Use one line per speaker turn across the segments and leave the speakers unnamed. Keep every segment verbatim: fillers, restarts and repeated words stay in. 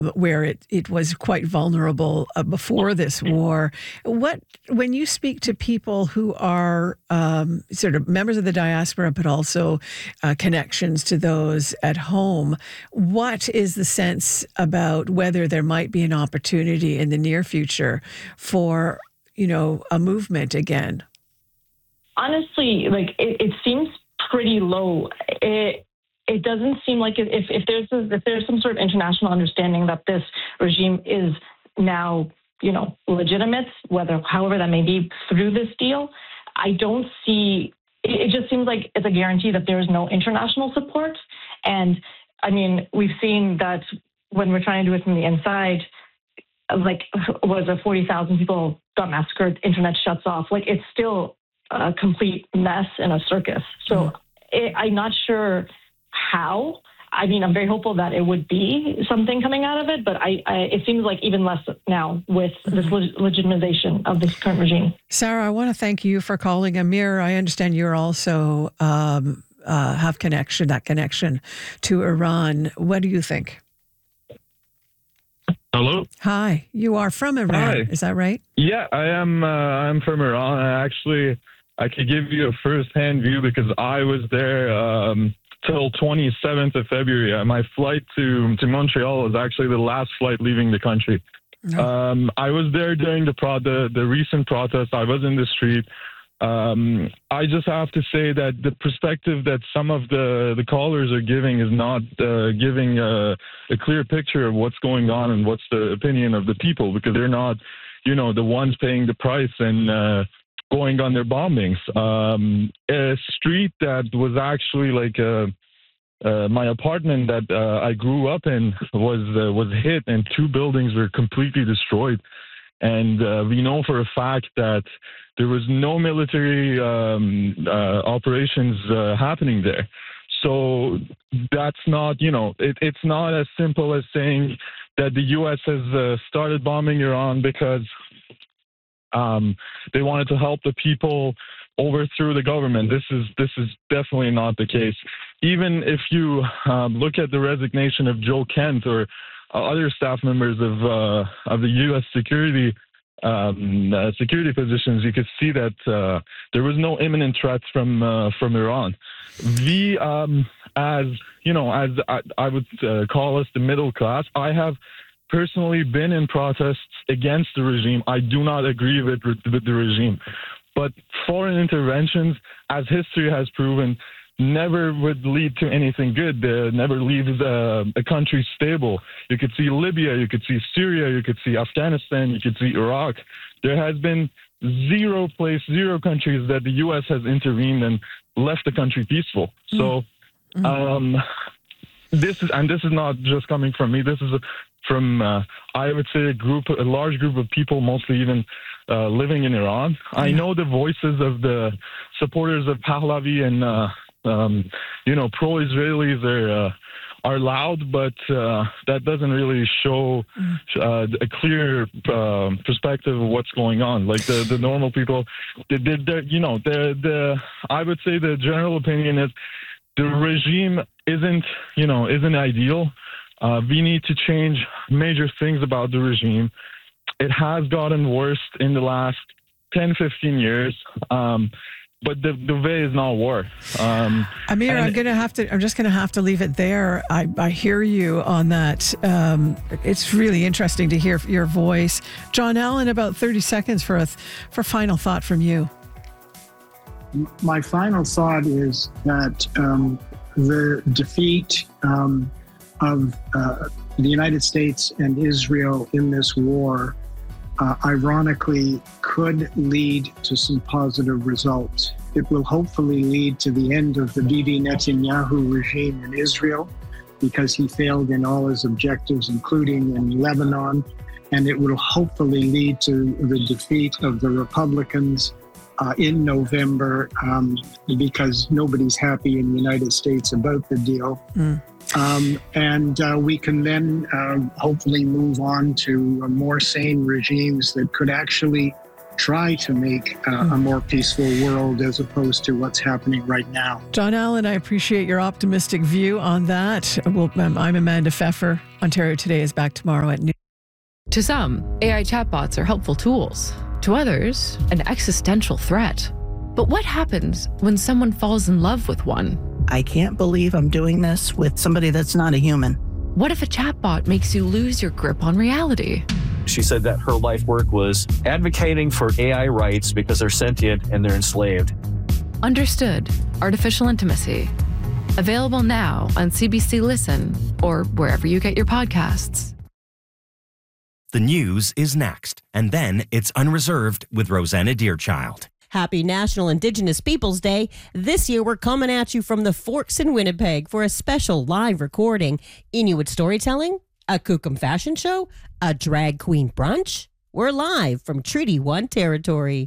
where it, it was quite vulnerable uh, before this war. What, when you speak to people who are um, sort of members of the diaspora, but also uh, connections to those at home, what is the sense about whether there might be an opportunity in the near future for, you know, a movement again?
Honestly, like it, it seems pretty low. It, It doesn't seem like if, if there's a, if there's some sort of international understanding that this regime is now, you know, legitimate, whether however that may be through this deal, I don't see. It, it just seems like it's a guarantee that there is no international support. And I mean, we've seen that when we're trying to do it from the inside, like was it forty thousand people got massacred, internet shuts off. Like it's still a complete mess and a circus. So mm. it, I'm not sure how. I mean, I'm very hopeful that it would be something coming out of it, but I, I it seems like even less now with this leg- legitimization of this current regime.
Sarah, I want to thank you for calling. Amir, I understand you're also um, uh, have connection, that connection to Iran. What do you think?
Hello.
Hi, you are from Iran,
Hi.
Is that right?
Yeah, I am. Uh, I'm from Iran. I actually, I could give you a first-hand view because I was there um, till twenty-seventh of February. Uh, my flight to, to Montreal was actually the last flight leaving the country.
No.
Um, I was there during the, pro- the the recent protest. I was in the street. Um, I just have to say that the perspective that some of the, the callers are giving is not uh, giving a, a clear picture of what's going on and what's the opinion of the people, because they're not, you know, the ones paying the price and uh, going on their bombings. Um, a street that was actually like a, uh, my apartment that uh, I grew up in was uh, was hit, and two buildings were completely destroyed. And uh, we know for a fact that there was no military um, uh, operations uh, happening there. So that's not, you know, it, it's not as simple as saying that the U S has uh, started bombing Iran because um, they wanted to help the people overthrow the government. This is this is definitely not the case. Even if you um, look at the resignation of Joe Kent or uh, other staff members of uh, of the U S security um, uh, security positions, you could see that uh, there was no imminent threats from uh, from Iran. We, um, as you know, as I, I would uh, call us the middle class, I have personally been in protests against the regime. I do not agree with, with the regime. But foreign interventions, as history has proven, never would lead to anything good. They never leaves uh, a country stable. You could see Libya, you could see Syria, you could see Afghanistan, you could see Iraq. There has been zero place, zero countries that the U S has intervened and left the country peaceful. So um, this is, and this is not just coming from me. This is a, from, uh, I would say, a group, a large group of people, mostly even uh, living in Iran. I know the voices of the supporters of Pahlavi and, uh, um, you know, pro-Israelis are, uh, are loud, but uh, that doesn't really show uh, a clear uh, perspective of what's going on. Like the, the normal people, they, they, they, you know, the, the, I would say the general opinion is the regime isn't, you know, isn't ideal. Uh, we need to change major things about the regime. It has gotten worse in the last ten, fifteen years. Um, But the, the way is not war. Um,
Amir, I'm going to have to, I'm just going to have to leave it there. I, I hear you on that. Um, it's really interesting to hear your voice. John Allen, about thirty seconds for a, for final thought from you.
My final thought is that um, the defeat um, of uh, the United States and Israel in this war Uh, ironically, could lead to some positive results. It will hopefully lead to the end of the Bibi Netanyahu regime in Israel, because he failed in all his objectives, including in Lebanon. And it will hopefully lead to the defeat of the Republicans uh, in November, um, because nobody's happy in the United States about the deal. Mm. Um, and uh, we can then uh, hopefully move on to uh, more sane regimes that could actually try to make uh, a more peaceful world as opposed to what's happening right now.
John Allen, I appreciate your optimistic view on that. Well, um, I'm Amanda Pfeffer. Ontario Today is back tomorrow at noon.
To some, A I chatbots are helpful tools. To others, an existential threat. But what happens when someone falls in love with one?
I can't believe I'm doing this with somebody that's not a human.
What if a chatbot makes you lose your grip on reality?
She said that her life work was advocating for A I rights because they're sentient and they're enslaved.
Understood. Artificial Intimacy. Available now on C B C Listen or wherever you get your podcasts.
The news is next, and then it's Unreserved with Rosanna Deerchild.
Happy National Indigenous Peoples Day. This year, we're coming at you from the Forks in Winnipeg for a special live recording. Inuit storytelling, a Kukum fashion show, a drag queen brunch. We're live from Treaty One territory.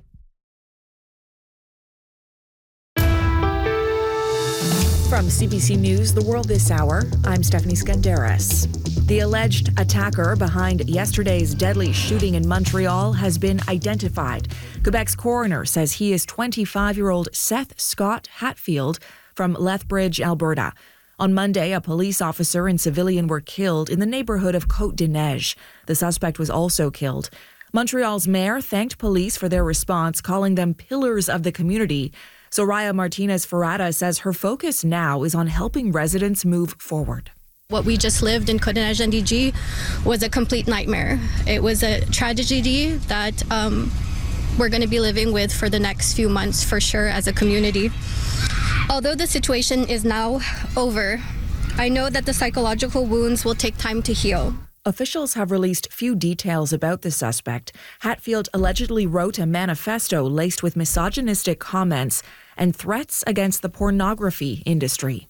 From C B C News, The World This Hour, I'm Stephanie Skandaris. The alleged attacker behind yesterday's deadly shooting in Montreal has been identified. Quebec's coroner says he is twenty-five-year-old Seth Scott Hatfield from Lethbridge, Alberta. On Monday, a police officer and civilian were killed in the neighborhood of Côte-des-Neiges. The suspect was also killed. Montreal's mayor thanked police for their response, calling them pillars of the community. Soraya Martinez-Ferrada says her focus now is on helping residents move forward.
What we just lived in Côte-des-Neiges N D G was a complete nightmare. It was a tragedy that um, we're going to be living with for the next few months for sure as a community. Although the situation is now over, I know that the psychological wounds will take time to heal.
Officials have released few details about the suspect. Hatfield allegedly wrote a manifesto laced with misogynistic comments and threats against the pornography industry.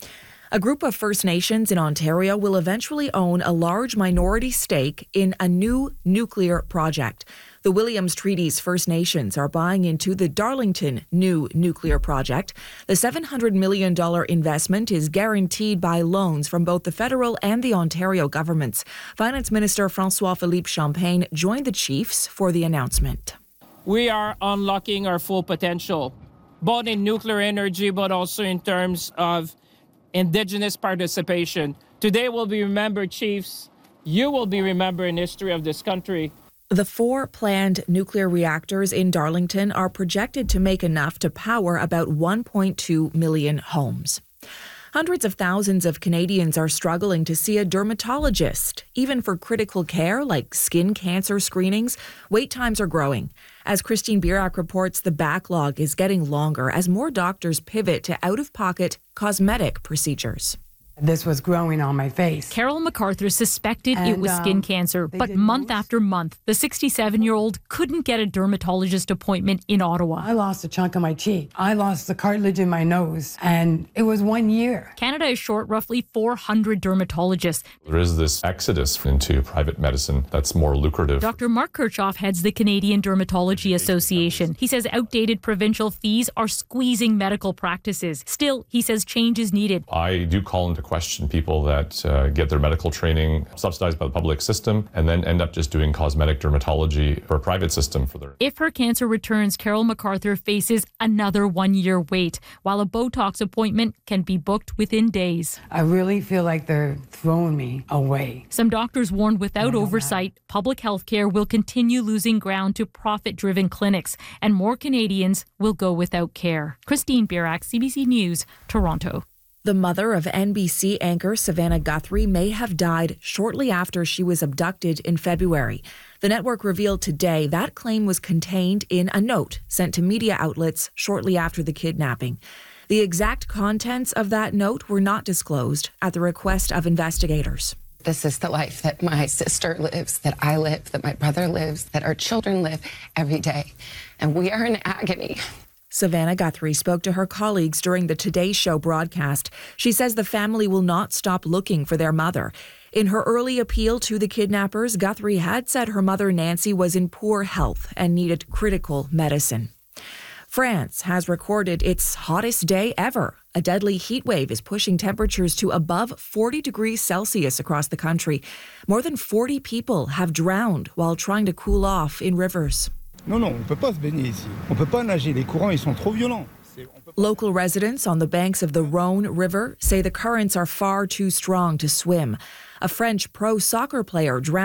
A group of First Nations in Ontario will eventually own a large minority stake in a new nuclear project. The Williams Treaty's First Nations are buying into the Darlington new nuclear project. The seven hundred million dollars investment is guaranteed by loans from both the federal and the Ontario governments. Finance Minister François-Philippe Champagne joined the chiefs for the announcement.
We are unlocking our full potential, both in nuclear energy, but also in terms of Indigenous participation. Today will be remembered, chiefs. You will be remembered in history of this country.
The four planned nuclear reactors in Darlington are projected to make enough to power about one point two million homes. Hundreds of thousands of Canadians are struggling to see a dermatologist. Even for critical care like skin cancer screenings, wait times are growing. As Christine Birak reports, the backlog is getting longer as more doctors pivot to out-of-pocket cosmetic procedures.
This was growing on my face.
Carol MacArthur suspected
and,
it was skin
um,
cancer, but month after month, the sixty-seven-year-old couldn't get a dermatologist appointment in Ottawa.
I lost a chunk of my cheek. I lost the cartilage in my nose, and it was one year.
Canada is short roughly four hundred dermatologists.
There is this exodus into private medicine that's more lucrative.
Doctor Mark Kirchhoff heads the Canadian Dermatology Association. He says outdated provincial fees are squeezing medical practices. Still, he says change is needed.
I do call into question people that uh, get their medical training subsidized by the public system and then end up just doing cosmetic dermatology for a private system for their...
If her cancer returns, Carol MacArthur faces another one-year wait, while a Botox appointment can be booked within days.
I really feel like they're throwing me away.
Some doctors warned without oversight, public health care will continue losing ground to profit-driven clinics, and more Canadians will go without care. Christine Birak, C B C News, Toronto.
The mother of N B C anchor Savannah Guthrie may have died shortly after she was abducted in February. The network revealed today that claim was contained in a note sent to media outlets shortly after the kidnapping. The exact contents of that note were not disclosed at the request of investigators.
This is the life that my sister lives, that I live, that my brother lives, that our children live every day. And we are in agony.
Savannah Guthrie spoke to her colleagues during the Today Show broadcast. She says the family will not stop looking for their mother. In her early appeal to the kidnappers, Guthrie had said her mother Nancy was in poor health and needed critical medicine. France has recorded its hottest day ever. A deadly heat wave is pushing temperatures to above forty degrees Celsius across the country. More than forty people have drowned while trying to cool off in rivers.
Non, non, on peut pas se baigner ici. On peut pas nager. Les courants, ils sont trop violents.
Local residents on the banks of the Rhone River say the currents are far too strong to swim. A French pro soccer player drowned